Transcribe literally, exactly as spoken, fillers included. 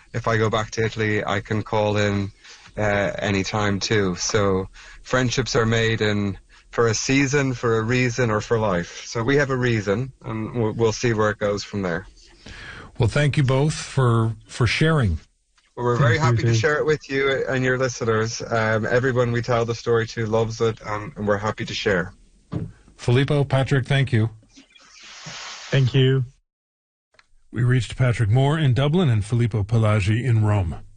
if I go back to Italy, I can call him uh, anytime too. So friendships are made in for a season, for a reason, or for life. So we have a reason, and we'll, we'll see where it goes from there. Well, thank you both for, for sharing. Well, we're very happy to share it with you and your listeners. Um, everyone we tell the story to loves it, and, and we're happy to share. Filippo, Patrick, thank you. Thank you. We reached Patrick Moore in Dublin and Filippo Pelagi in Rome.